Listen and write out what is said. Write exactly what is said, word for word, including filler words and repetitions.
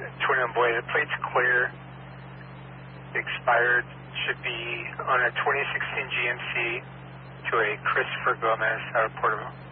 twenty-one Boy, the plate's clear. Expired. Should be on a twenty sixteen G M C to a Christopher Gomez out of Porterville.